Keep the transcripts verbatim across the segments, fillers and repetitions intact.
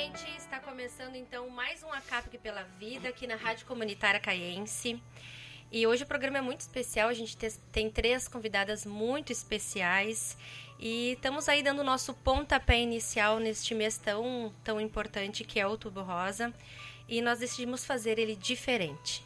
gente, está começando então mais um A C A P pela Vida aqui na Rádio Comunitária Caiense. E hoje o programa é muito especial, a gente tem três convidadas muito especiais e estamos aí dando o nosso pontapé inicial neste mês tão, tão importante que é o Outubro Rosa, e nós decidimos fazer ele diferente.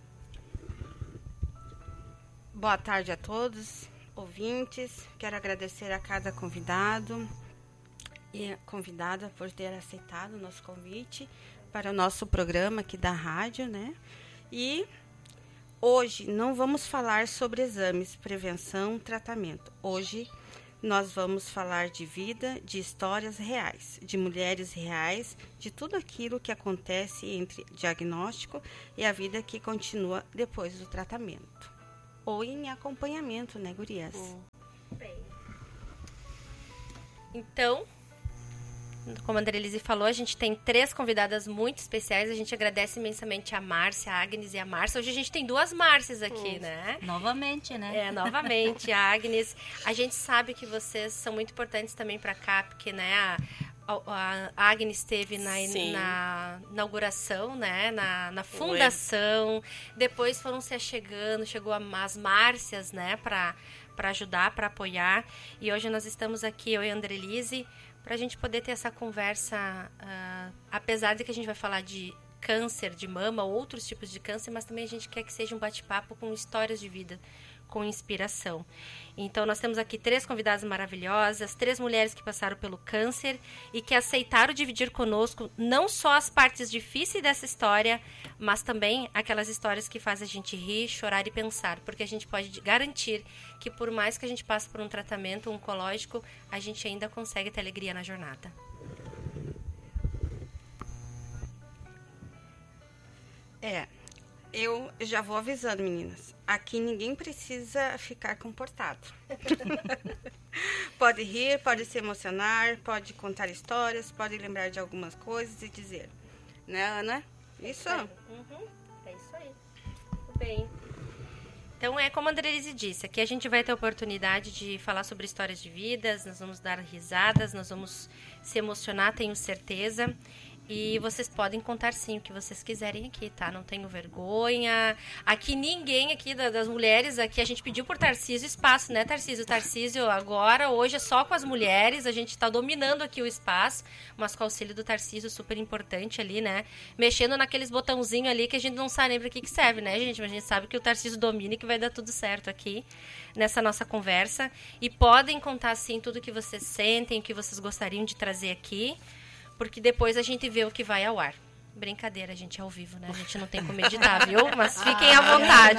Boa tarde a todos, ouvintes. Quero agradecer a cada convidado e convidada por ter aceitado o nosso convite para o nosso programa aqui da rádio, né? E hoje não vamos falar sobre exames, prevenção, tratamento. Hoje nós vamos falar de vida, de histórias reais, de mulheres reais, de tudo aquilo que acontece entre diagnóstico e a vida que continua depois do tratamento. Ou em acompanhamento, né, gurias? Bem. Então, como a Andrelise falou, a gente tem três convidadas muito especiais. A gente agradece imensamente a Márcia, a Agnes e a Márcia. Hoje a gente tem duas Márcias aqui, né? Novamente, né? É, novamente. A Agnes, a gente sabe que vocês são muito importantes também para a C A P, que, né, a, a, a Agnes esteve na, na inauguração, né, na, na fundação. Depois foram se achegando, chegou as Márcias, né, para para ajudar, para apoiar. E hoje nós estamos aqui, eu e a Andrelise, para a gente poder ter essa conversa, uh, apesar de que a gente vai falar de câncer de mama, outros tipos de câncer, mas também a gente quer que seja um bate-papo com histórias de vida, com inspiração. Então, nós temos aqui três convidadas maravilhosas, três mulheres que passaram pelo câncer e que aceitaram dividir conosco não só as partes difíceis dessa história, mas também aquelas histórias que fazem a gente rir, chorar e pensar, porque a gente pode garantir que por mais que a gente passe por um tratamento oncológico, a gente ainda consegue ter alegria na jornada. É, eu já vou avisando, meninas. Aqui ninguém precisa ficar comportado. Pode rir, pode se emocionar, pode contar histórias, pode lembrar de algumas coisas e dizer. Né, Ana? Isso? É, uhum, é isso aí. Tudo bem. Então, é como a Andrelise disse, aqui a gente vai ter a oportunidade de falar sobre histórias de vidas, nós vamos dar risadas, nós vamos se emocionar, tenho certeza. E vocês podem contar sim o que vocês quiserem aqui, tá? Não tenho vergonha. Aqui ninguém aqui da, das mulheres, aqui a gente pediu por Tarcísio espaço, né, Tarcísio? Tarcísio agora, hoje é só com as mulheres, a gente tá dominando aqui o espaço, mas com o auxílio do Tarcísio, super importante ali, né? Mexendo naqueles botãozinhos ali que a gente não sabe nem pra que que serve, né, gente? Mas a gente sabe que o Tarcísio domina e que vai dar tudo certo aqui nessa nossa conversa. E podem contar sim tudo que vocês sentem, o que vocês gostariam de trazer aqui, porque depois a gente vê o que vai ao ar. Brincadeira, gente, é ao vivo, né? A gente não tem como editar, viu? Mas fiquem à vontade.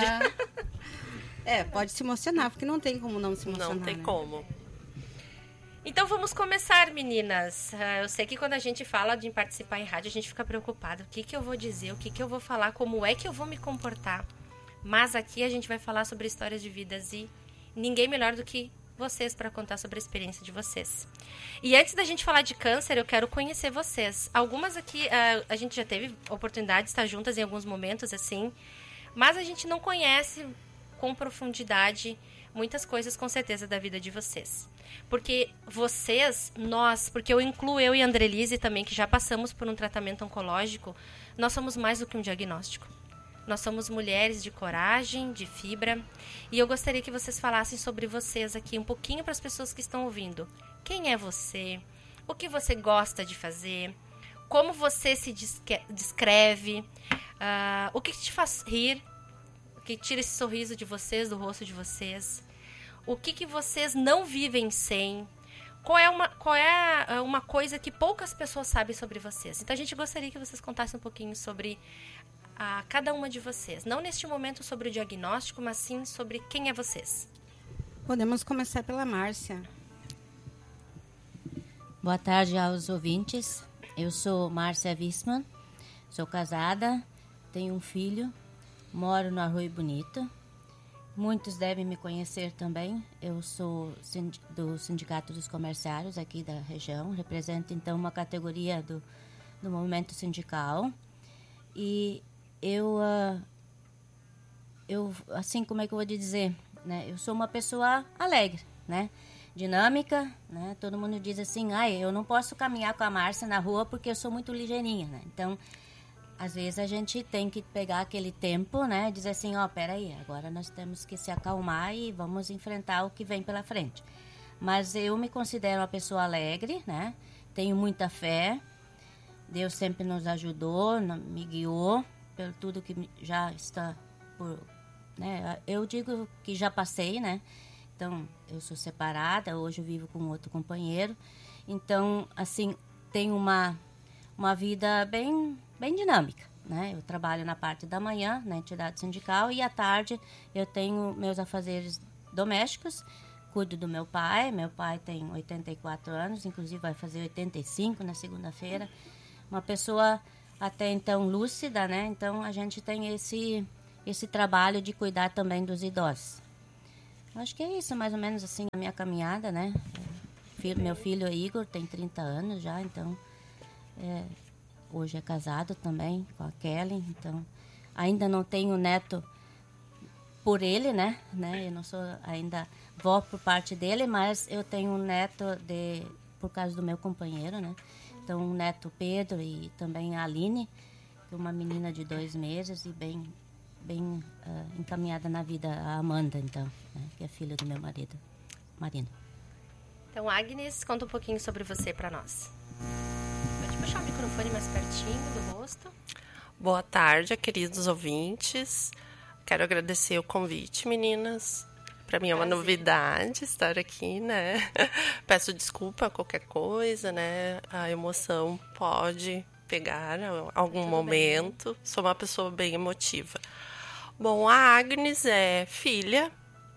É, pode se emocionar, porque não tem como não se emocionar. Não tem né? como. Então vamos começar, meninas. Uh, eu sei que quando a gente fala de participar em rádio, a gente fica preocupada. O que que eu vou dizer? O que que eu vou falar? Como é que eu vou me comportar? Mas aqui a gente vai falar sobre histórias de vidas e ninguém melhor do que vocês para contar sobre a experiência de vocês. E antes da gente falar de câncer, eu quero conhecer vocês. Algumas aqui, uh, a gente já teve oportunidade de estar juntas em alguns momentos, assim, mas a gente não conhece com profundidade muitas coisas, com certeza, da vida de vocês. Porque vocês, nós, porque eu incluo eu e a Andrelise também, que já passamos por um tratamento oncológico, nós somos mais do que um diagnóstico. Nós somos mulheres de coragem, de fibra. E eu gostaria que vocês falassem sobre vocês aqui, um pouquinho para as pessoas que estão ouvindo. Quem é você? O que você gosta de fazer? Como você se descreve? Uh, o que te faz rir? O que tira esse sorriso de vocês, do rosto de vocês? O que, que vocês não vivem sem? Qual é, uma, qual é uma coisa que poucas pessoas sabem sobre vocês? Então, a gente gostaria que vocês contassem um pouquinho sobre a cada uma de vocês. Não neste momento sobre o diagnóstico, mas sim sobre quem é vocês. Podemos começar pela Márcia. Boa tarde aos ouvintes. Eu sou Márcia Wissmann, sou casada, tenho um filho, moro no Arroio Bonito. Muitos devem me conhecer também. Eu sou do Sindicato dos Comerciários aqui da região, represento então uma categoria do, do movimento sindical. E eu, uh, eu, assim, como é que eu vou dizer, né? Eu sou uma pessoa alegre, né? dinâmica, né? Todo mundo diz assim, ai, eu não posso caminhar com a Márcia na rua porque eu sou muito ligeirinha, né? Então, às vezes a gente tem que pegar aquele tempo, né? Dizer assim, ó, oh, peraí, agora nós temos que se acalmar e vamos enfrentar o que vem pela frente. Mas eu me considero uma pessoa alegre, né? Tenho muita fé. Deus sempre nos ajudou, me guiou pelo tudo que já está por, né? Eu digo que já passei, né? Então, eu sou separada, hoje eu vivo com outro companheiro. Então, assim, tenho uma, uma vida bem, bem dinâmica, né? Eu trabalho na parte da manhã, na entidade sindical, e à tarde eu tenho meus afazeres domésticos, cuido do meu pai. Meu pai tem oitenta e quatro anos, inclusive vai fazer oitenta e cinco na segunda-feira. Uma pessoa até então lúcida, né? Então, a gente tem esse, esse trabalho de cuidar também dos idosos. Acho que é isso, mais ou menos assim, a minha caminhada, né? Filho, meu filho Igor tem trinta anos já, então é, hoje é casado também com a Kelly, então ainda não tenho neto por ele, né? né? Eu não sou ainda vó por parte dele, mas eu tenho um neto de, por causa do meu companheiro, né? Então, um neto Pedro e também a Aline, que é uma menina de dois meses e bem... bem uh, encaminhada na vida, a Amanda, então, né, que é filha do meu marido, Marino. Então, Agnes, conta um pouquinho sobre você para nós. Pode puxar o microfone mais pertinho do rosto. Boa tarde, queridos ouvintes. Quero agradecer o convite, meninas. Para mim é uma Prazer. novidade estar aqui, né? Peço desculpa a qualquer coisa, né? A emoção pode pegar algum Tudo momento. Bem. Sou uma pessoa bem emotiva. Bom, a Agnes é filha,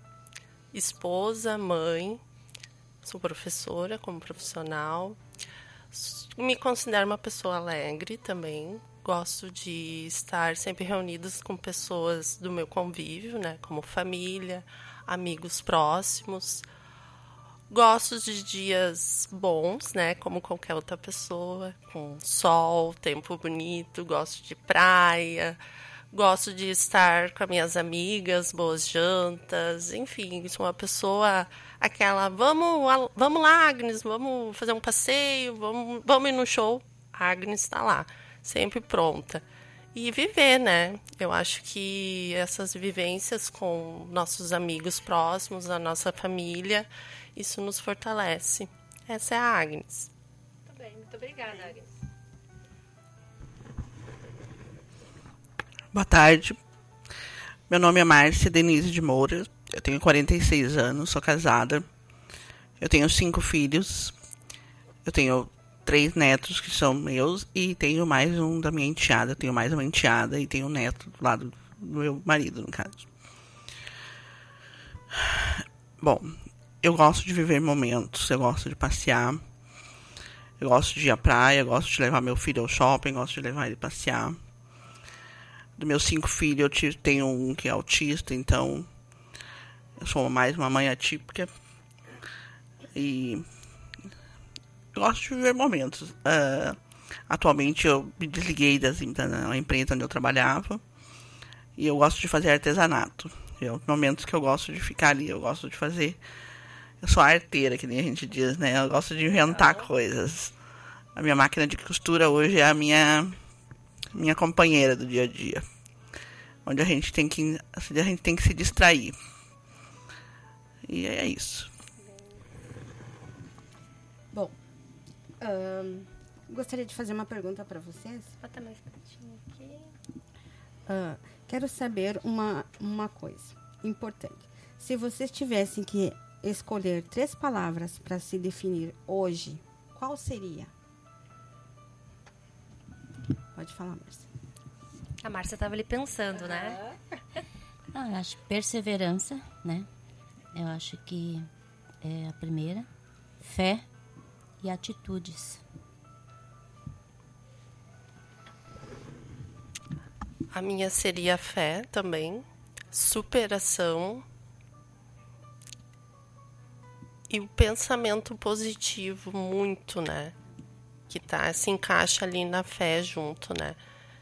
esposa, mãe, sou professora como profissional, me considero uma pessoa alegre também, gosto de estar sempre reunidos com pessoas do meu convívio, né, como família, amigos próximos, gosto de dias bons, né, como qualquer outra pessoa, com sol, tempo bonito, gosto de praia. Gosto de estar com as minhas amigas, boas jantas, enfim, sou uma pessoa, aquela, vamos, vamos lá, Agnes, vamos fazer um passeio, vamos, vamos ir no show. A Agnes está lá, sempre pronta. E viver, né? Eu acho que essas vivências com nossos amigos próximos, a nossa família, isso nos fortalece. Essa é a Agnes. Muito bem, muito obrigada, Agnes. Boa tarde, meu nome é Márcia Denise de Moura, eu tenho quarenta e seis anos, sou casada, eu tenho cinco filhos, eu tenho três netos que são meus e tenho mais um da minha enteada, eu tenho mais uma enteada e tenho um neto do lado do meu marido, no caso. Bom, eu gosto de viver momentos, eu gosto de passear, eu gosto de ir à praia, eu gosto de levar meu filho ao shopping, gosto de levar ele passear. Dos meus cinco filhos, eu tenho um que é autista, então eu sou mais uma mãe atípica. E eu gosto de viver momentos. Uh, atualmente eu me desliguei das, da empresa onde eu trabalhava e eu gosto de fazer artesanato. É os momentos que eu gosto de ficar ali, eu gosto de fazer. Eu sou arteira, que nem a gente diz, né? Eu gosto de inventar coisas. A minha máquina de costura hoje é a minha... minha companheira do dia a dia, onde a gente tem que a gente tem que se distrair. E é isso. Bom, hum, gostaria de fazer uma pergunta para vocês. Bota mais pertinho aqui. Uh, quero saber uma, uma coisa importante. Se vocês tivessem que escolher três palavras para se definir hoje, qual seria? Pode falar, Márcia. A Márcia estava ali pensando, uhum. né? Ah, eu acho perseverança, né? Eu acho que é a primeira. Fé e atitudes. A minha seria fé também, superação e o pensamento positivo muito, né? Que tá, se encaixa ali na fé junto, né?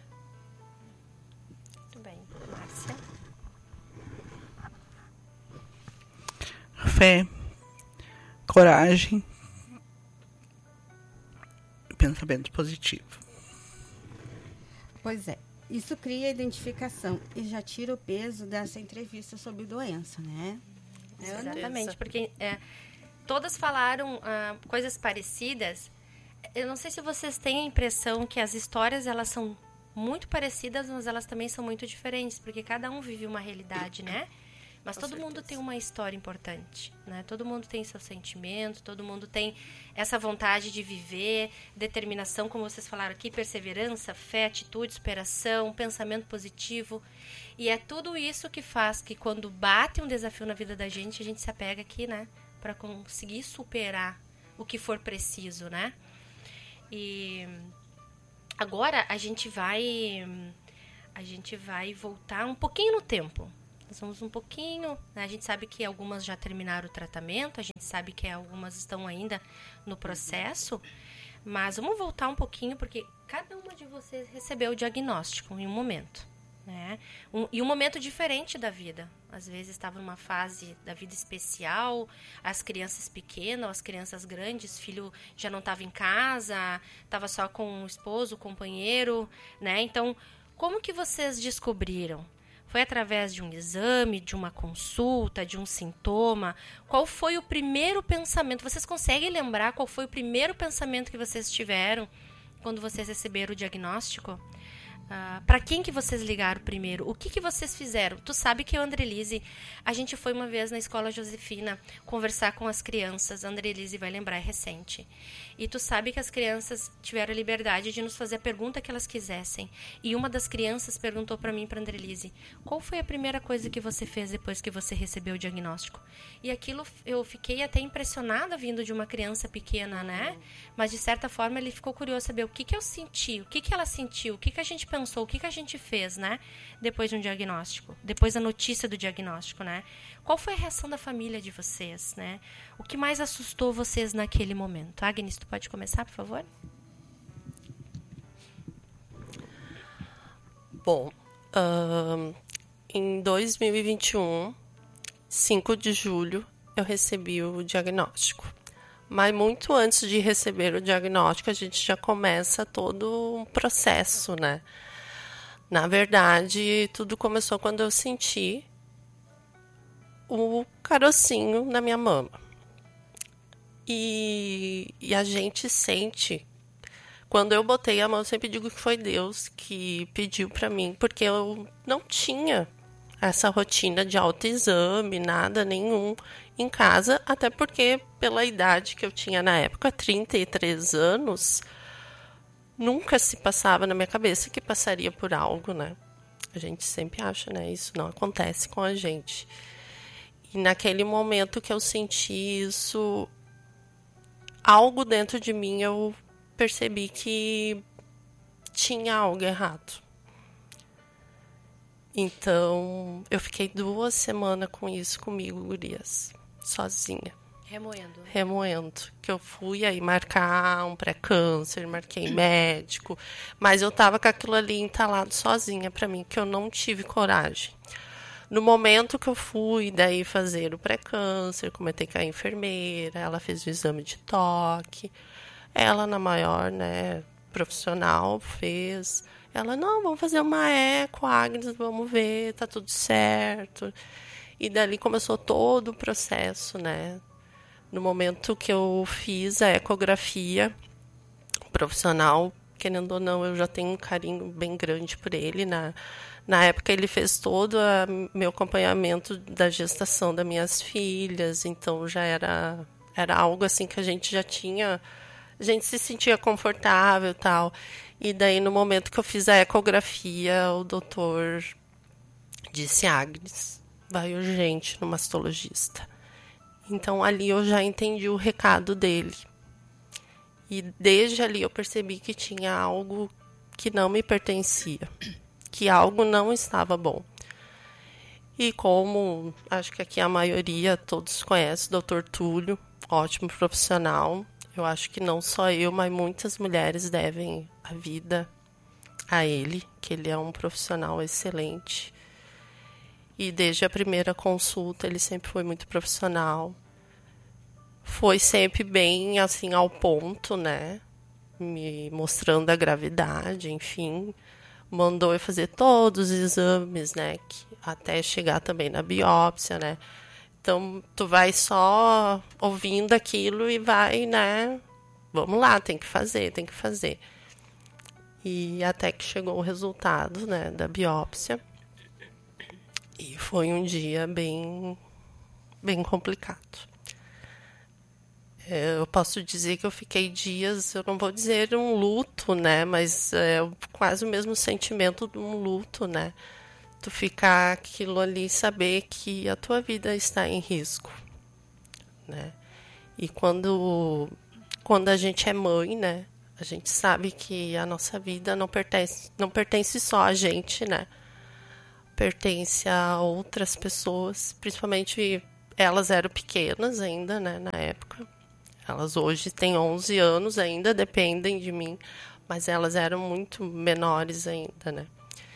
Muito bem. Márcia? Fé, coragem e pensamento positivo. Pois é. Isso cria identificação e já tira o peso dessa entrevista sobre doença, né? Exatamente, porque é, todas falaram ah, coisas parecidas. Eu não sei se vocês têm a impressão que as histórias, elas são muito parecidas, mas elas também são muito diferentes, porque cada um vive uma realidade, né? Mas Com todo certeza. mundo tem uma história importante, né? Todo mundo tem seu sentimento, todo mundo tem essa vontade de viver, determinação, como vocês falaram aqui, perseverança, fé, atitude, superação, pensamento positivo. E é tudo isso que faz que quando bate um desafio na vida da gente, a gente se apega aqui, né? Para conseguir superar o que for preciso, né? E agora a gente vai a gente vai voltar um pouquinho no tempo. Nós vamos um pouquinho, né? A gente sabe que algumas já terminaram o tratamento, a gente sabe que algumas estão ainda no processo, mas vamos voltar um pouquinho, porque cada uma de vocês recebeu o diagnóstico em um momento, né? Um, e um momento diferente da vida. Às vezes estava numa fase da vida especial, as crianças pequenas, as crianças grandes, filho já não estava em casa, estava só com o esposo, o companheiro, né? Então, como que vocês descobriram? Foi através de um exame, de uma consulta, de um sintoma? Qual foi o primeiro pensamento? Vocês conseguem lembrar qual foi o primeiro pensamento que vocês tiveram quando vocês receberam o diagnóstico? Uh, para quem que vocês ligaram primeiro? O que que vocês fizeram? Tu sabe que a Andrelise, a gente foi uma vez na Escola Josefina conversar com as crianças. A Andrelise vai lembrar, é recente. E tu sabe que as crianças tiveram a liberdade de nos fazer a pergunta que elas quisessem. E uma das crianças perguntou para mim, para Andrelise, qual foi a primeira coisa que você fez depois que você recebeu o diagnóstico? E aquilo eu fiquei até impressionada vindo de uma criança pequena, né? Mas de certa forma ele ficou curioso saber o que que eu senti, o que que ela sentiu, o que que a gente pensou, o que que a gente fez, né? Depois de um diagnóstico, depois da notícia do diagnóstico, né? Qual foi a reação da família de vocês, né? O que mais assustou vocês naquele momento? Agnes, tu pode começar, por favor? Bom, uh, em dois mil e vinte e um, cinco de julho, eu recebi o diagnóstico. Mas muito antes de receber o diagnóstico, a gente já começa todo um processo, né? Na verdade, tudo começou quando eu senti o carocinho na minha mama. E, e a gente sente... Quando eu botei a mão, eu sempre digo que foi Deus que pediu para mim, porque eu não tinha essa rotina de autoexame, nada nenhum em casa, até porque pela idade que eu tinha na época, trinta e três anos, nunca se passava na minha cabeça que passaria por algo, né? A gente sempre acha, né? Isso não acontece com a gente. E naquele momento que eu senti isso, algo dentro de mim, eu percebi que tinha algo errado. Então, eu fiquei duas semanas com isso comigo, gurias, sozinha. Remoendo. Remoendo. Que eu fui aí marcar um pré-câncer, marquei médico, mas eu tava com aquilo ali entalado sozinha pra mim, que eu não tive coragem. No momento que eu fui daí fazer o pré-câncer, comentei com a enfermeira, ela fez o exame de toque, ela na maior, né, profissional fez... Ela, não, vamos fazer uma eco, Agnes, vamos ver, tá tudo certo. E dali começou todo o processo, né? No momento que eu fiz a ecografia profissional, querendo ou não, eu já tenho um carinho bem grande por ele. Na, na época, ele fez todo o meu acompanhamento da gestação das minhas filhas, então já era, era algo assim que a gente já tinha... A gente se sentia confortável e tal. E daí, no momento que eu fiz a ecografia, o doutor disse, Agnes, vai urgente no mastologista. Então, ali eu já entendi o recado dele. E desde ali eu percebi que tinha algo que não me pertencia. Que algo não estava bom. E como, acho que aqui a maioria, todos conhecem o doutor Túlio, ótimo profissional. Eu acho que não só eu, mas muitas mulheres devem a vida a ele, que ele é um profissional excelente. E desde a primeira consulta ele sempre foi muito profissional. foi sempre bem, assim, ao ponto, né? Me mostrando a gravidade, enfim. Mandou eu fazer todos os exames, né? Que, até chegar também na biópsia, né? Então, tu vai só ouvindo aquilo e vai, né? Vamos lá, tem que fazer, tem que fazer. E até que chegou o resultado, né, da biópsia. E foi um dia bem, bem complicado. Eu posso dizer que eu fiquei dias, eu não vou dizer um luto, né? Mas é quase o mesmo sentimento de um luto, né? Tu ficar aquilo ali, saber que a tua vida está em risco, né? E quando, quando a gente é mãe, né? A gente sabe que a nossa vida não pertence, não pertence só a gente, né? Pertence a outras pessoas, principalmente elas eram pequenas ainda, né? Na época. Elas hoje têm onze anos ainda, dependem de mim, mas elas eram muito menores ainda, né?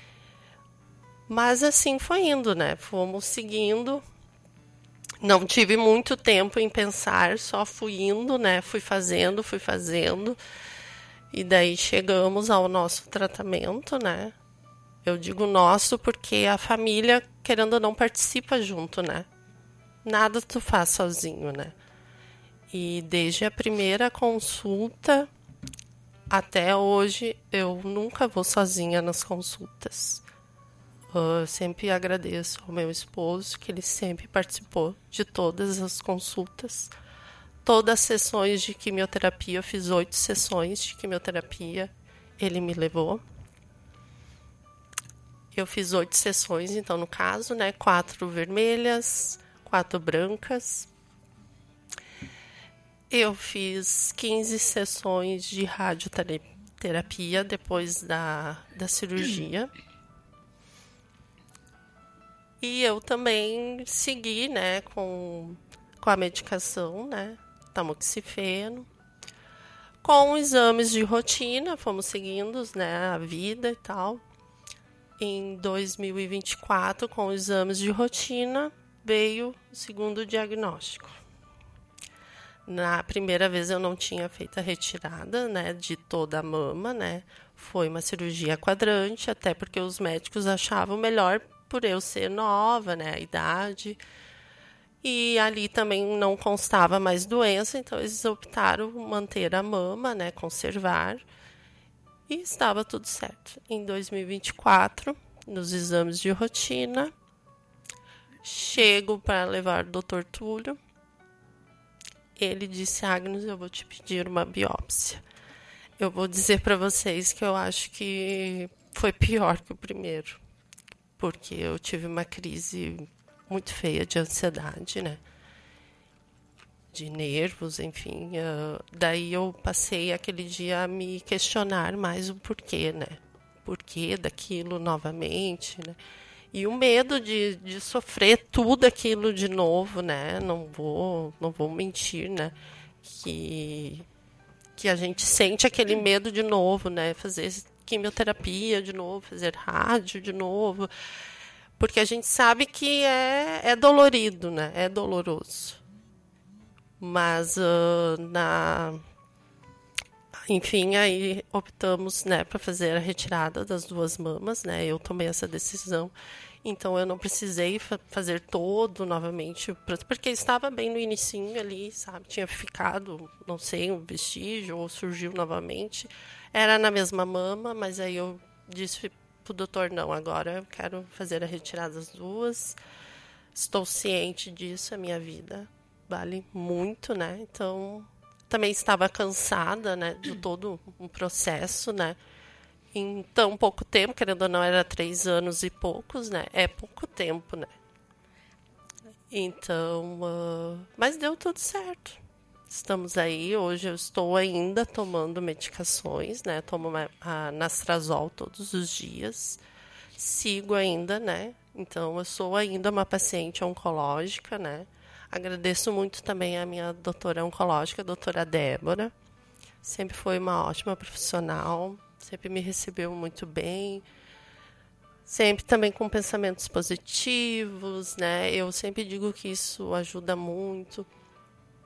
Mas assim foi indo, né? Fomos seguindo. Não tive muito tempo em pensar, só fui indo, né? Fui fazendo, fui fazendo. E daí chegamos ao nosso tratamento, né? Eu digo nosso porque a família, querendo ou não, participa junto, né? Nada tu faz sozinho, né? E desde a primeira consulta até hoje, eu nunca vou sozinha nas consultas. Eu sempre agradeço ao meu esposo, que ele sempre participou de todas as consultas. Todas as sessões de quimioterapia, eu fiz oito sessões de quimioterapia, ele me levou. Eu fiz oito sessões, então, no caso, né? Quatro vermelhas, quatro brancas. Eu fiz quinze sessões de radioterapia depois da, da cirurgia. E eu também segui, né, com, com a medicação, né, tamoxifeno. Com exames de rotina, fomos seguindo, né, a vida e tal. Em dois mil e vinte e quatro, com exames de rotina, veio o segundo diagnóstico. Na primeira vez eu não tinha feito a retirada, né, de toda a mama, né? Foi uma cirurgia quadrante, até porque os médicos achavam melhor por eu ser nova, né, a idade. E ali também não constava mais doença, então eles optaram manter a mama, né, conservar. E estava tudo certo. Em dois mil e vinte e quatro, nos exames de rotina, chego para levar o doutor Túlio. Ele disse: Agnes, eu vou te pedir uma biópsia. Eu vou dizer para vocês que eu acho que foi pior que o primeiro, porque eu tive uma crise muito feia de ansiedade, né? De nervos, enfim. Uh, daí eu passei aquele dia a me questionar mais o porquê, né? Porquê daquilo novamente, né? E o medo de, de sofrer tudo aquilo de novo, né? Não vou, não vou mentir, né? Que, que a gente sente aquele medo de novo, né? Fazer quimioterapia de novo, fazer rádio de novo. Porque a gente sabe que é, é dolorido, né? É doloroso. Mas, uh, na... enfim, aí optamos, né, para fazer a retirada das duas mamas, né? Eu tomei essa decisão. Então, eu não precisei fa- fazer todo novamente, porque estava bem no inicinho ali, sabe? Tinha ficado, não sei, um vestígio, ou surgiu novamente. Era na mesma mama, mas aí eu disse pro doutor, não, agora eu quero fazer a retirada das duas. Estou ciente disso, a minha vida vale muito, né? Então, também estava cansada, né, de todo um processo, né? Em tão pouco tempo, querendo ou não, era três anos e poucos, né? É pouco tempo, né? Então, uh, mas deu tudo certo. Estamos aí, hoje eu estou ainda tomando medicações, né? Tomo uma, a Nastrazol todos os dias. Sigo ainda, né? Então, eu sou ainda uma paciente oncológica, né? Agradeço muito também a minha doutora oncológica, a doutora Débora. Sempre foi uma ótima profissional, sempre me recebeu muito bem. Sempre também com pensamentos positivos, né? Eu sempre digo que isso ajuda muito.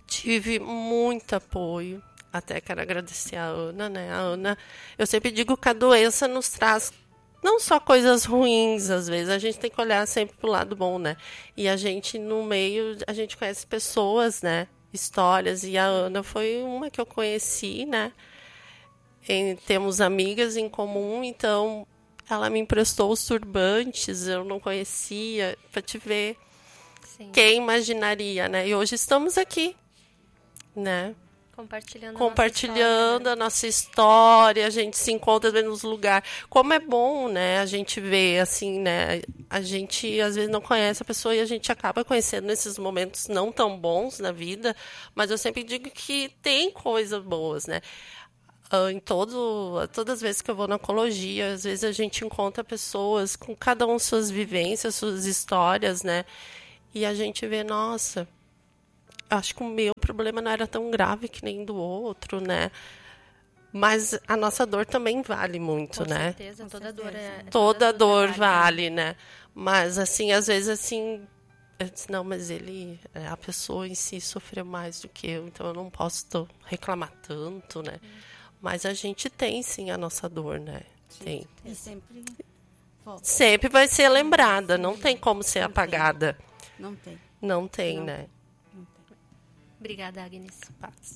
tive muito apoio. Até quero agradecer a Ana, né? A Ana, eu sempre digo que a doença nos traz não só coisas ruins, às vezes. A gente tem que olhar sempre pro lado bom, né? E a gente, no meio, a gente conhece pessoas, né? Histórias. E a Ana foi uma que eu conheci, né? Em, temos amigas em comum, então ela me emprestou os turbantes, eu não conhecia, para te ver. Sim. Quem imaginaria, né? E hoje estamos aqui, né? Compartilhando, Compartilhando a a nossa história, a gente se encontra nos lugares. Como é bom, né? A gente vê, assim, né? A gente, às vezes, não conhece a pessoa e a gente acaba conhecendo nesses momentos não tão bons na vida, mas eu sempre digo que tem coisas boas, né? Em todo, todas as vezes que eu vou na oncologia, às vezes a gente encontra pessoas com cada um suas vivências, suas histórias, né? E a gente vê, nossa, acho que o meu problema não era tão grave que nem do outro, né? Mas a nossa dor também vale muito, Com né? certeza, toda dor é... Toda dor é vale, né? Mas, assim, às vezes, assim... Eu disse, não, mas ele... A pessoa em si sofreu mais do que eu, então eu não posso reclamar tanto, né? Hum. Mas a gente tem, sim, a nossa dor, né? Sim. Tem. E sempre volta. Sempre vai ser lembrada, não tem como ser apagada. Não tem. Não tem, Não. né? Não tem. Obrigada, Agnes. Paz.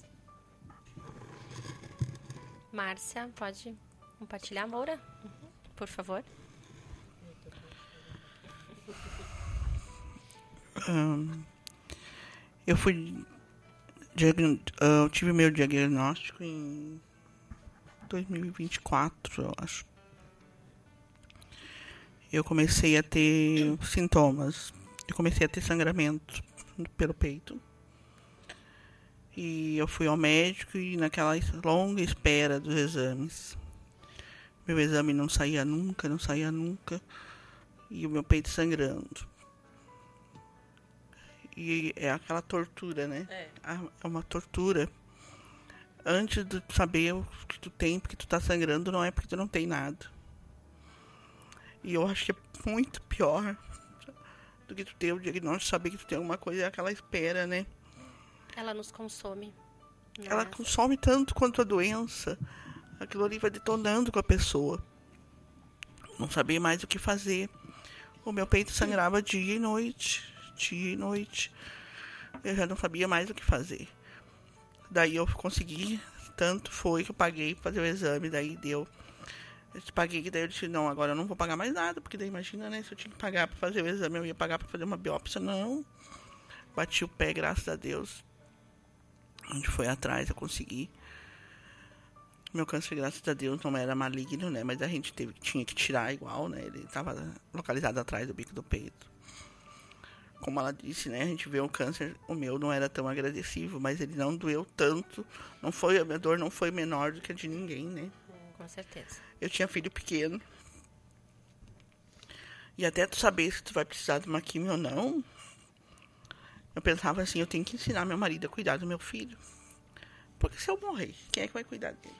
Márcia, pode compartilhar, Moura? Uhum. Por favor. Um, eu fui... Eu tive meu diagnóstico em dois mil e vinte e quatro, eu acho. Eu comecei a ter sintomas. Eu comecei a ter sangramento pelo peito. E eu fui ao médico e naquela longa espera dos exames. Meu exame não saía nunca, não saía nunca. E o meu peito sangrando. E é aquela tortura, né? É. É uma tortura. Antes de tu saber o que tu tem, porque tu tá sangrando, não é porque tu não tem nada. E eu acho que é muito pior do que tu ter o diagnóstico, saber que tu tem alguma coisa, é aquela espera, né? Ela nos consome. Ela é? consome tanto quanto a doença. Aquilo ali vai detonando com a pessoa. Não sabia mais o que fazer. O meu peito sangrava dia e noite. Dia e noite. Eu já não sabia mais o que fazer. Daí eu consegui. Tanto foi que eu paguei pra fazer o exame. Daí deu. Eu paguei, daí eu disse, não, agora eu não vou pagar mais nada. Porque daí imagina, né? Se eu tinha que pagar pra fazer o exame, eu ia pagar pra fazer uma biópsia. Não. Bati o pé, graças a Deus. Onde foi atrás, eu consegui. Meu câncer, graças a Deus, não era maligno, né? Mas a gente teve, tinha que tirar igual, né? Ele estava localizado atrás do bico do peito. Como ela disse, né? A gente vê o câncer, o meu não era tão agressivo, mas ele não doeu tanto. Não foi, a minha dor não foi menor do que a de ninguém, né? Com certeza. Eu tinha filho pequeno. E até tu saber se tu vai precisar de uma quimio ou não, eu pensava assim, eu tenho que ensinar meu marido a cuidar do meu filho. Porque se eu morrer, quem é que vai cuidar dele?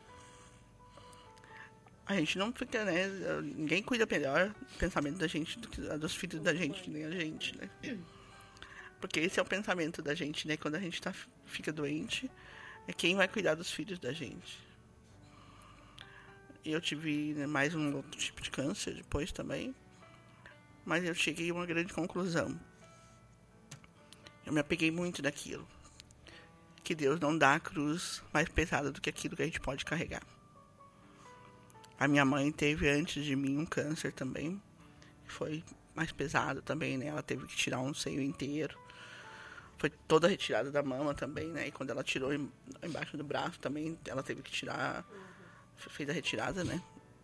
A gente não fica, né? Ninguém cuida melhor do pensamento da gente do que dos filhos da gente, nem a gente, né? Porque esse é o pensamento da gente, né? Quando a gente tá, fica doente, é quem vai cuidar dos filhos da gente. E eu tive, né, mais um outro tipo de câncer depois também. Mas eu cheguei a uma grande conclusão. Eu me apeguei muito daquilo. Que Deus não dá a cruz mais pesada do que aquilo que a gente pode carregar. A minha mãe teve antes de mim um câncer também. Foi mais pesado também, né? Ela teve que tirar um seio inteiro. Foi toda retirada da mama também, né? E quando ela tirou embaixo do braço também, ela teve que tirar... Fez a retirada, né?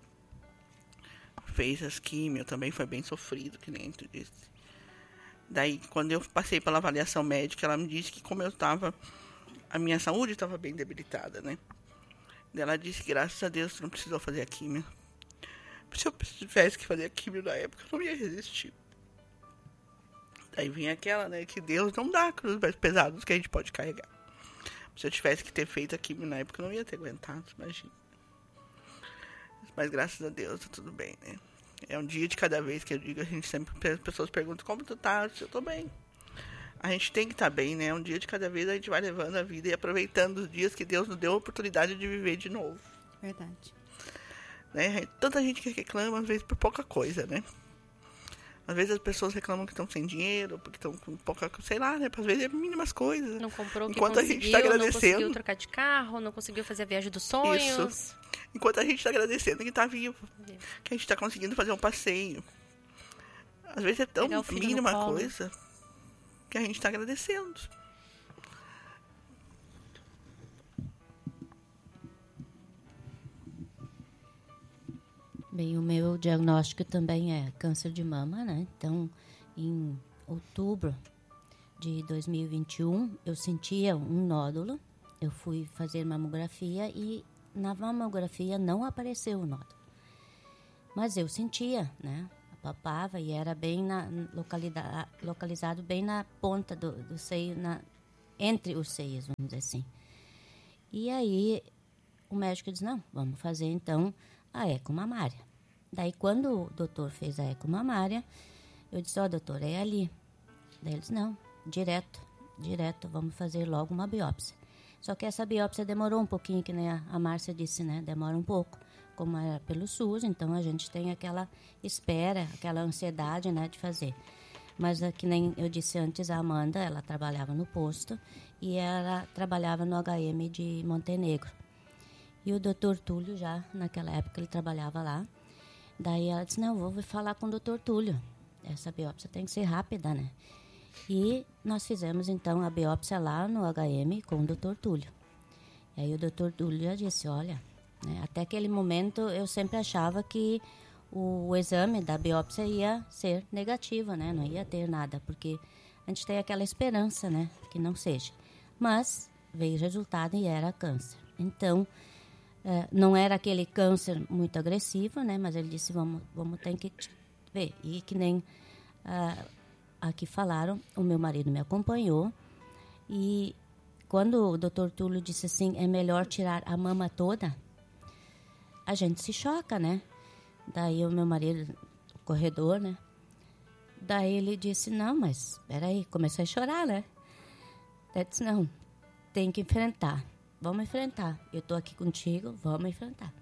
Fez as químio, também foi bem sofrido, que nem tu disse. Daí, quando eu passei pela avaliação médica, ela me disse que como eu estava... A minha saúde estava bem debilitada, né? Daí ela disse que, graças a Deus, tu não precisou fazer a químio. Se eu tivesse que fazer a químio na época, eu não ia resistir. Daí vinha aquela, né? Que Deus não dá cruz mais pesados que a gente pode carregar. Se eu tivesse que ter feito a químio na época, eu não ia ter aguentado, imagina. Mas graças a Deus, tá tudo bem, né? É um dia de cada vez que eu digo, a gente sempre, as pessoas perguntam como tu tá, eu tô bem. A gente tem que estar bem, né? Um dia de cada vez a gente vai levando a vida e aproveitando os dias que Deus nos deu a oportunidade de viver de novo. Verdade. Né? Tanta gente que reclama, às vezes, por pouca coisa, né? Às vezes as pessoas reclamam que estão sem dinheiro, porque estão com pouca, sei lá, né? Às vezes é mínimas coisas. Não comprou o que Enquanto conseguiu, a gente tá agradecendo, não conseguiu trocar de carro, não conseguiu fazer a viagem dos sonhos. Isso. Enquanto a gente está agradecendo que está vivo, Vivo. que a gente está conseguindo fazer um passeio. Às vezes é tão Pegar o filho no mínima colo. coisa que a gente está agradecendo. Bem, o meu diagnóstico também é câncer de mama, né? Então, em outubro de dois mil e vinte e um, eu sentia um nódulo. Eu fui fazer mamografia e na mamografia não apareceu o nódulo. Mas eu sentia, né? Palpava e era bem na, localidade, localizado bem na ponta do, do seio, na, entre os seios, vamos dizer assim. E aí o médico disse, não, vamos fazer então a eco mamária. Daí quando o doutor fez a eco mamária, eu disse, ó, oh, doutor, é ali. Daí ele disse, não, direto, direto, vamos fazer logo uma biópsia. Só que essa biópsia demorou um pouquinho, que nem a, a Márcia disse, né? Demora um pouco, como era pelo SUS, então a gente tem aquela espera, aquela ansiedade, né, de fazer. Mas, que nem eu disse antes, a Amanda, ela trabalhava no posto e ela trabalhava no H M de Montenegro. E o doutor Túlio, já naquela época, ele trabalhava lá. Daí ela disse, não, vou falar com o doutor Túlio. Essa biópsia tem que ser rápida, né? E nós fizemos, então, a biópsia lá no H M com o doutor Túlio. E aí o doutor Túlio já disse, olha, né, até aquele momento eu sempre achava que o, o exame da biópsia ia ser negativo, né? Não ia ter nada, porque a gente tem aquela esperança, né? Que não seja. Mas veio o resultado e era câncer. Então, é, não era aquele câncer muito agressivo, né? Mas ele disse, vamos, vamos ter que ver. E que nem ah, aqui falaram, o meu marido me acompanhou. E quando o doutor Túlio disse assim, é melhor tirar a mama toda, a gente se choca, né? Daí o meu marido, o corredor, né? Daí ele disse, não, mas peraí, comecei a chorar, né? Daí disse, não, tem que enfrentar. Vamos enfrentar. Eu tô aqui contigo, vamos enfrentar.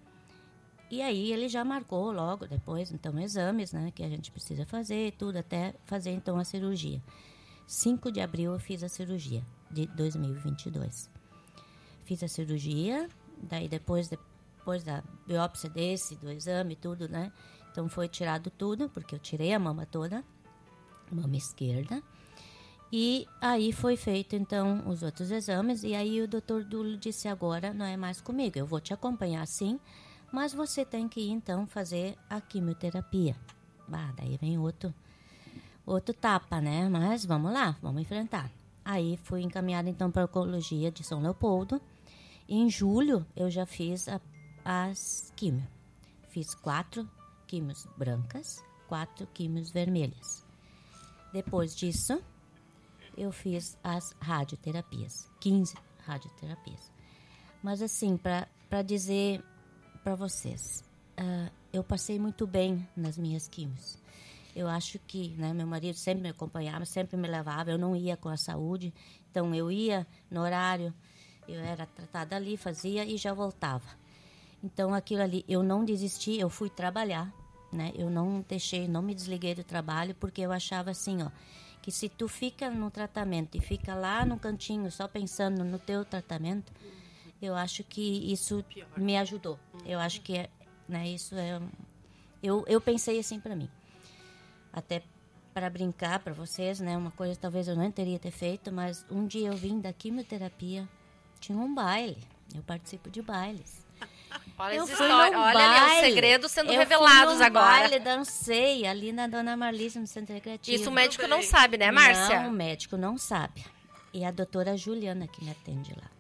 E aí ele já marcou logo depois, então, exames, né? Que a gente precisa fazer, tudo, até fazer, então, a cirurgia. cinco de abril eu fiz a cirurgia, de dois mil e vinte e dois. Fiz a cirurgia, daí depois, depois da biópsia desse, do exame, tudo, né? Então foi tirado tudo, porque eu tirei a mama toda, mama esquerda. E aí foi feito, então, os outros exames. E aí o doutor Túlio disse, agora não é mais comigo. Eu vou te acompanhar, sim, mas você tem que ir, então, fazer a quimioterapia. Ah, daí vem outro, outro tapa, né? Mas vamos lá, vamos enfrentar. Aí fui encaminhada, então, para a oncologia de São Leopoldo. Em julho, eu já fiz a, as quimio. Fiz quatro quimios brancas, quatro quimios vermelhas. Depois disso, eu fiz as radioterapias, quinze radioterapias. Mas assim, para dizer para vocês, uh, eu passei muito bem nas minhas quimios. Eu acho que, né, meu marido sempre me acompanhava, sempre me levava, eu não ia com a saúde, então eu ia no horário, eu era tratada ali, fazia e já voltava. Então aquilo ali, eu não desisti, eu fui trabalhar, né? Eu não deixei, não me desliguei do trabalho, porque eu achava assim, ó, que se tu fica no tratamento e fica lá no cantinho só pensando no teu tratamento, eu acho que isso me ajudou. Eu acho que é, né, isso é... Eu, eu pensei assim para mim. Até para brincar para vocês, né, uma coisa talvez eu não teria ter feito, mas um dia eu vim da quimioterapia, tinha um baile, eu participo de bailes. Olha, eu essa fui história, num olha baile, ali, os segredos sendo eu revelados fui num agora. baile, dancei ali na Dona Marlise, no Centro Recreativo. Isso o médico não sabe, né, Márcia? Não, o médico não sabe. E a doutora Juliana, que me atende lá,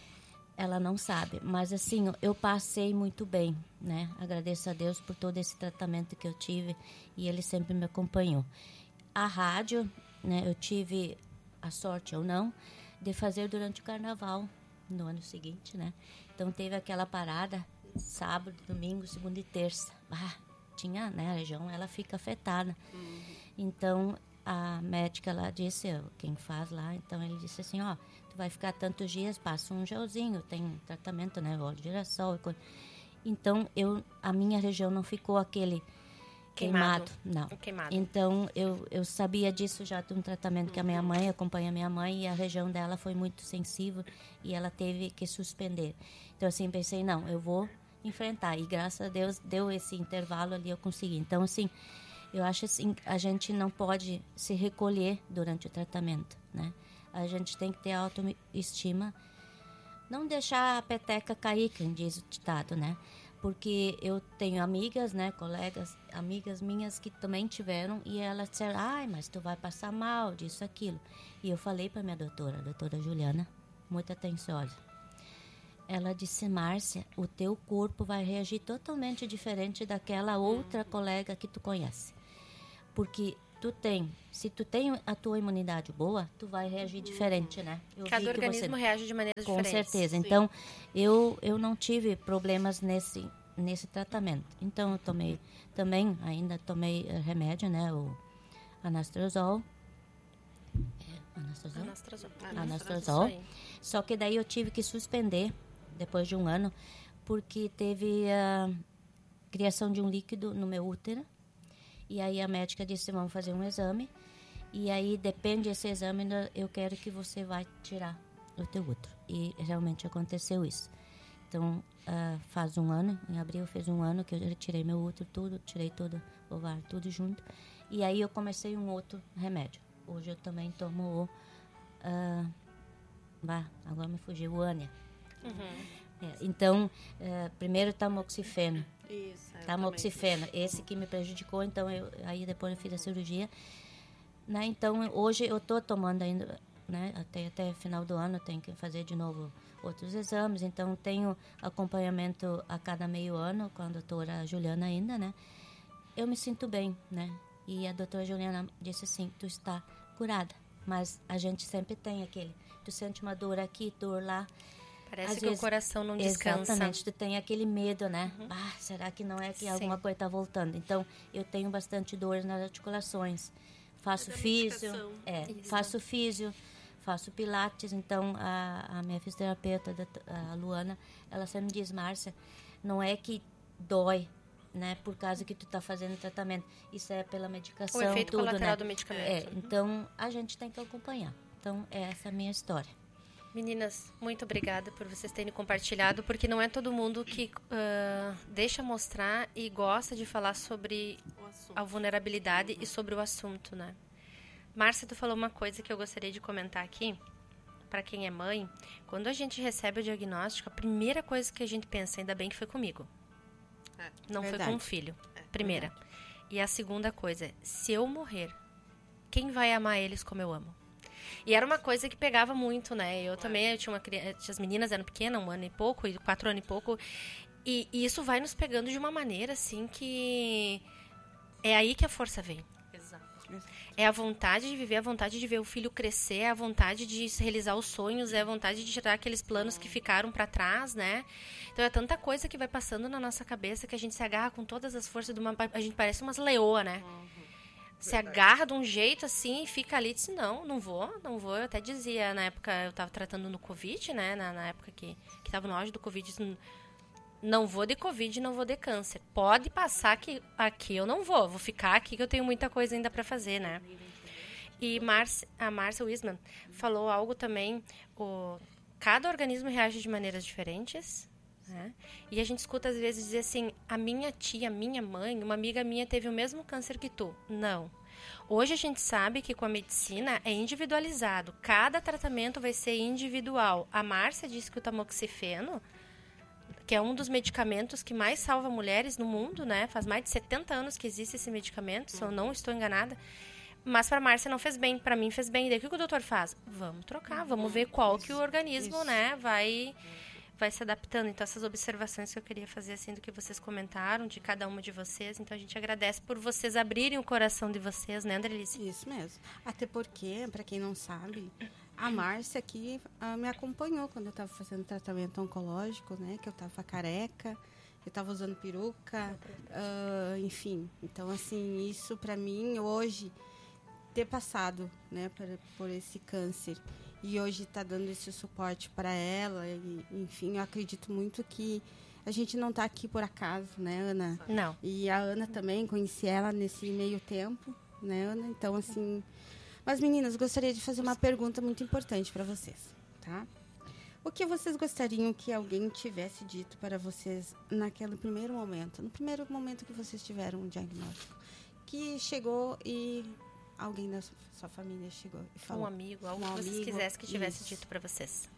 ela não sabe. Mas assim, eu passei muito bem, né? Agradeço a Deus por todo esse tratamento que eu tive e ele sempre me acompanhou. A rádio, né, eu tive a sorte ou não de fazer durante o carnaval, no ano seguinte, né? Então teve aquela parada, sábado, domingo, segunda e terça. Ah, tinha, né, a região, ela fica afetada. Uhum. Então, a médica lá disse, quem faz lá, então ele disse assim, ó, tu vai ficar tantos dias, passa um gelzinho, tem um tratamento, né, óleo de girassol e coisa. Então, eu, a minha região não ficou aquele queimado, Queimado. não. Queimado. Então, eu, eu sabia disso já de um tratamento que a minha mãe acompanha a minha mãe e a região dela foi muito sensível e ela teve que suspender. Então, assim, pensei, não, eu vou enfrentar. E, graças a Deus, deu esse intervalo ali, eu consegui. Então, assim, eu acho assim, a gente não pode se recolher durante o tratamento, né? A gente tem que ter autoestima, não deixar a peteca cair, quem diz o ditado, né? Porque eu tenho amigas, né, colegas, amigas minhas que também tiveram e elas disseram, ai, mas tu vai passar mal, disso, aquilo. E eu falei para minha doutora, a doutora Juliana, muito atenciosa. Ela disse, Márcia, o teu corpo vai reagir totalmente diferente daquela outra colega que tu conhece. Porque tu tem, se tu tem a tua imunidade boa, tu vai reagir diferente, né? Eu Cada vi que organismo você... reage de maneiras Com diferentes. certeza. Então, eu, eu não tive problemas nesse, nesse tratamento. Então, eu tomei também, ainda tomei uh, remédio, né? O anastrozol. É, anastrozol? Anastrozol. Anastrozol. Isso aí. Só que daí eu tive que suspender, depois de um ano, porque teve a criação de um líquido no meu útero. E aí a médica disse, vamos fazer um exame. E aí, depende desse exame, eu quero que você vai tirar o teu útero. E realmente aconteceu isso. Então, uh, faz um ano, em abril fez um ano que eu retirei meu útero, tudo, tirei tudo, ovário, tudo junto. E aí eu comecei um outro remédio. Hoje eu também tomo o... Uh, bah, agora me fugiu, o Ania. Uhum. É, então, uh, primeiro tamoxifeno. Isso. Tamoxifeno, esse que me prejudicou, então eu, aí depois eu fiz a cirurgia. Né? Então, hoje eu estou tomando ainda, né? até, até final do ano eu tenho que fazer de novo outros exames, então tenho acompanhamento a cada meio ano com a doutora Juliana ainda, né? Eu me sinto bem, né? E a doutora Juliana disse assim, tu está curada, mas a gente sempre tem aquele, tu sente uma dor aqui, dor lá. Parece Às que vezes, o coração não descansa. Exatamente, tu tem aquele medo, né? Uhum. Ah, será que não é que Sim. alguma coisa está voltando? Então, eu tenho bastante dor nas articulações. Faço É da físio, medicação. é, Isso. faço físio, faço pilates. Então, a, a minha fisioterapeuta, a Luana, ela sempre diz, Márcia, não é que dói, né? Por causa que tu tá fazendo tratamento. Isso é pela medicação, O efeito tudo, colateral né? do medicamento. É, então, a gente tem que acompanhar. Então, essa é a minha história. Meninas, muito obrigada por vocês terem compartilhado, porque não é todo mundo que uh, deixa mostrar e gosta de falar sobre a vulnerabilidade e sobre o assunto, né? Márcia, tu falou uma coisa que eu gostaria de comentar aqui, para quem é mãe. Quando a gente recebe o diagnóstico, a primeira coisa que a gente pensa, ainda bem que foi comigo. É, não verdade. foi com o filho. Primeira. E a segunda coisa é, se eu morrer, quem vai amar eles como eu amo? E era uma coisa que pegava muito, né? Eu também, eu tinha uma criança, as meninas eram pequenas, um ano e pouco, e quatro anos e pouco. E, e isso vai nos pegando de uma maneira, assim, que é aí que a força vem. Exato. É a vontade de viver, a vontade de ver o filho crescer, é a vontade de realizar os sonhos, é a vontade de tirar aqueles planos que ficaram para trás, né? Então é tanta coisa que vai passando na nossa cabeça que a gente se agarra com todas as forças de uma... A gente parece umas leoas, né? Uhum. Se agarra de um jeito assim e fica ali e diz, não, não vou, não vou. Eu até dizia, na época, eu tava tratando no Covid, né? Na, na época que, que tava no auge do Covid, disse, não vou de Covid, não vou de câncer. Pode passar que aqui eu não vou, vou ficar aqui que eu tenho muita coisa ainda para fazer, né? E Marcia, a Márcia Wiseman falou algo também, o, cada organismo reage de maneiras diferentes, né? E a gente escuta às vezes dizer assim, a minha tia, a minha mãe, uma amiga minha teve o mesmo câncer que tu. Não. Hoje a gente sabe que com a medicina é individualizado. Cada tratamento vai ser individual. A Márcia disse que o tamoxifeno, que é um dos medicamentos que mais salva mulheres no mundo, né? Faz mais de setenta anos que existe esse medicamento, se eu não estou enganada. Mas para a Márcia não fez bem, para mim fez bem. Daí o que o doutor faz? Vamos trocar, vamos ver qual que o organismo, né, vai... vai se adaptando. Então, essas observações que eu queria fazer, assim, do que vocês comentaram, de cada uma de vocês. Então, a gente agradece por vocês abrirem o coração de vocês, né, Andrelice? Isso mesmo. Até porque, para quem não sabe, a Márcia aqui uh, me acompanhou quando eu estava fazendo tratamento oncológico, né? Que eu estava careca, eu estava usando peruca, uh, enfim. Então, assim, isso para mim, hoje... ter passado, né, por, por esse câncer e hoje está dando esse suporte para ela. E, enfim, eu acredito muito que a gente não está aqui por acaso, né, Ana? Não. E a Ana também, conheci ela nesse meio tempo, né, Ana? Então, assim... Mas, meninas, gostaria de fazer uma pergunta muito importante para vocês, tá? O que vocês gostariam que alguém tivesse dito para vocês naquele primeiro momento, no primeiro momento que vocês tiveram um diagnóstico, que chegou e alguém da sua família chegou e falou? Um amigo, algo um que vocês amigo, quisessem que tivesse isso. dito para vocês.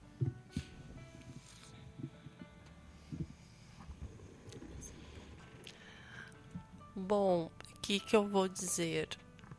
Bom, o que, que eu vou dizer?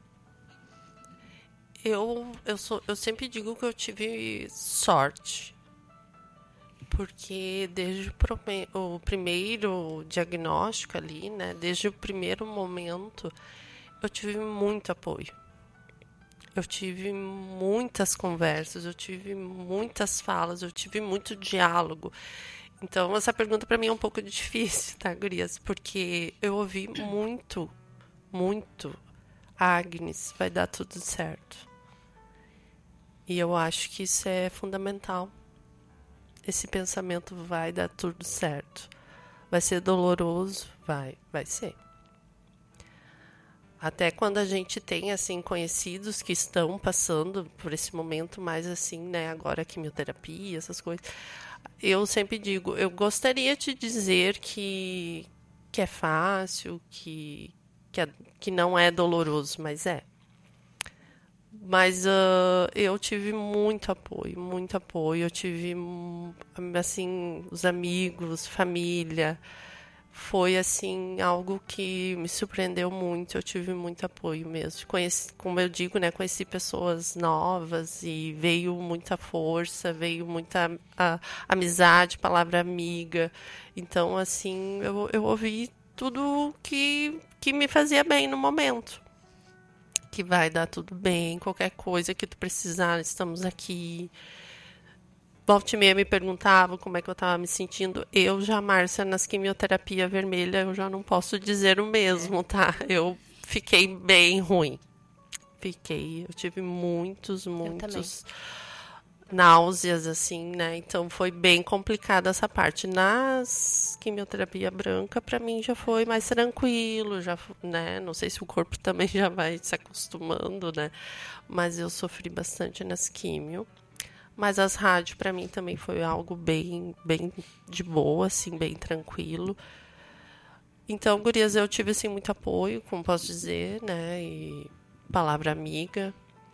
Eu, eu, sou, eu sempre digo que eu tive sorte. Porque desde o, prome- o primeiro diagnóstico ali, né? Desde o primeiro momento, eu tive muito apoio. Eu tive muitas conversas, eu tive muitas falas, eu tive muito diálogo. Então, essa pergunta para mim é um pouco difícil, tá, gurias? Porque eu ouvi muito, muito, Agnes, vai dar tudo certo. E eu acho que isso é fundamental. Esse pensamento vai dar tudo certo. Vai ser doloroso? Vai, vai ser. Até quando a gente tem, assim, conhecidos que estão passando por esse momento mais assim, né? Agora quimioterapia, essas coisas. Eu sempre digo, eu gostaria de dizer que, que é fácil, que, que, é, que não é doloroso, mas é. Mas uh, eu tive muito apoio, muito apoio. Eu tive, assim, os amigos, família. Foi, assim, algo que me surpreendeu muito. Eu tive muito apoio mesmo. Conheci, como eu digo, né, conheci pessoas novas e veio muita força, veio muita a, amizade, palavra amiga. Então, assim, eu, eu ouvi tudo que, que me fazia bem no momento. Que vai dar tudo bem, qualquer coisa que tu precisar, estamos aqui. Volta e meia me perguntava como é que eu estava me sentindo. Eu já, Márcia, nas quimioterapia vermelha, eu já não posso dizer o mesmo, tá? Eu fiquei bem ruim. Fiquei, eu tive muitos, muitos náuseas, assim, né? Então foi bem complicada essa parte. Nas quimioterapia branca, para mim já foi mais tranquilo, já, né? Não sei se o corpo também já vai se acostumando, né? Mas eu sofri bastante nas quimio. Mas as rádios, para mim, também foi algo bem, bem de boa, assim, bem tranquilo. Então, gurias, eu tive, assim, muito apoio, como posso dizer, né? E palavra amiga.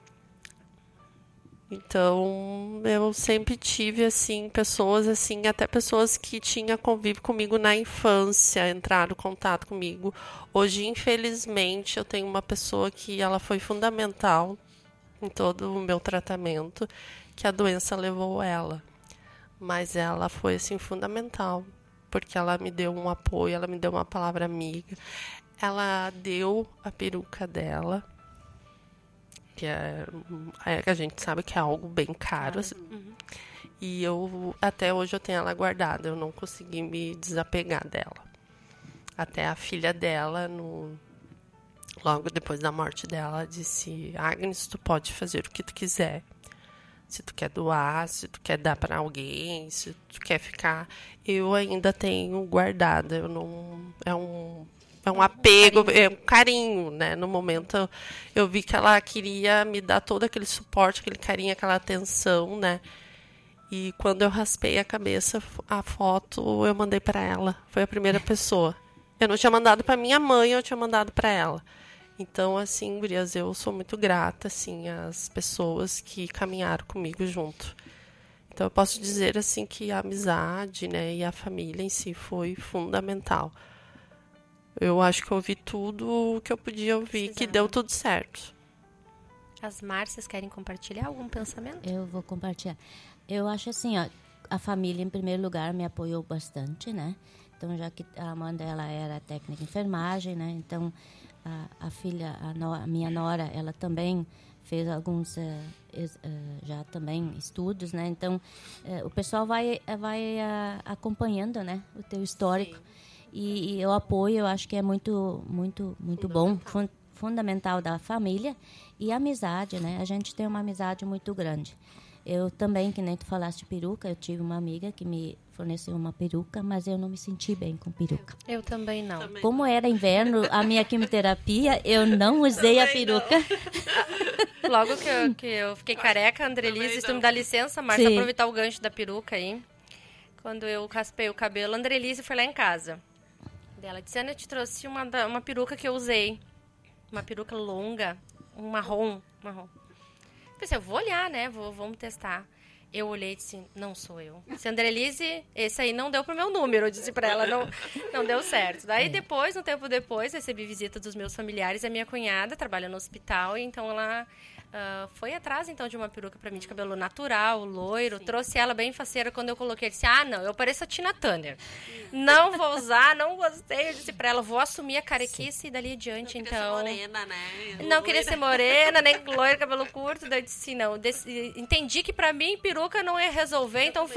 Então, eu sempre tive, assim, pessoas, assim, até pessoas que tinham convívio comigo na infância, entraram em contato comigo. Hoje, infelizmente, eu tenho uma pessoa que ela foi fundamental em todo o meu tratamento, que a doença levou ela. Mas ela foi, assim, fundamental, porque ela me deu um apoio, ela me deu uma palavra amiga. Ela deu a peruca dela, que é, é, a gente sabe que é algo bem caro. Assim. Uhum. E eu, até hoje, eu tenho ela guardada. Eu não consegui me desapegar dela. Até a filha dela, no, logo depois da morte dela, disse: Agnes, tu pode fazer o que tu quiser. Se tu quer doar, se tu quer dar para alguém, se tu quer ficar... Eu ainda tenho guardada. Eu não... É um... É um apego, é um carinho, né? No momento, eu vi que ela queria me dar todo aquele suporte, aquele carinho, aquela atenção, né? E quando eu raspei a cabeça, a foto eu mandei para ela. Foi a primeira pessoa. Eu não tinha mandado para minha mãe, eu tinha mandado para ela. Então, assim, gurias, eu sou muito grata, assim, às pessoas que caminharam comigo junto. Então, eu posso dizer, assim, que a amizade, né, e a família em si foi fundamental. Eu acho que eu ouvi tudo o que eu podia ouvir, que deu tudo certo. As Márcias querem compartilhar algum pensamento? Eu vou compartilhar. Eu acho assim, ó, a família, em primeiro lugar, me apoiou bastante, né? Então, já que a Amanda, ela era técnica de enfermagem, né? Então, a, a filha, a, no, a minha nora, ela também fez alguns, uh, ex, uh, já também, estudos, né? Então, uh, o pessoal vai, vai uh, acompanhando, né? O teu histórico. Sim. E, e o apoio, eu acho que é muito, muito, muito bom, fun, fundamental da família e amizade, né? A gente tem uma amizade muito grande. Eu também, que nem tu falaste de peruca, eu tive uma amiga que me forneceu uma peruca, mas eu não me senti bem com peruca. Eu também não. Também. Como era inverno, a minha quimioterapia, eu não usei a peruca. Logo que eu, que eu fiquei careca, Andrelise, se tu me dá licença, Márcia, Sim. aproveitar o gancho da peruca aí. Quando eu raspei o cabelo, a Andrelise foi lá em casa. Ela disse, Ana, eu te trouxe uma, da- uma peruca que eu usei. Uma peruca longa, um marrom. marrom. Pensei, eu vou olhar, né? Vou, vamos testar. Eu olhei e disse, não sou eu. Disse, Andrelise, esse aí não deu pro meu número. Eu disse pra ela, não, não deu certo. Daí depois, um tempo depois, recebi visita dos meus familiares. A minha cunhada trabalha no hospital, então ela ah, foi atrás então de uma peruca pra mim de cabelo natural, loiro. Trouxe ela bem faceira. Quando eu coloquei, eu disse, ah, não, eu pareço a Tina Turner. Não vou usar, não gostei. Eu disse pra ela, vou assumir a carequice e dali adiante, Não queria então... ser morena, né? Não queria ser morena, nem loira, cabelo curto. Daí eu disse, não, desse- entendi que pra mim peruca não ia resolver, então fui